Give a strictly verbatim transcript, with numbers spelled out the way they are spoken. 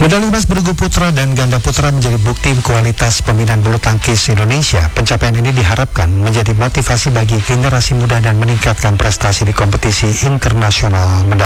Medali emas bergu putra dan ganda putra menjadi bukti kualitas pembinaan bulu tangkis Indonesia. Pencapaian ini diharapkan menjadi motivasi bagi generasi muda dan meningkatkan prestasi di kompetisi internasional mendatang.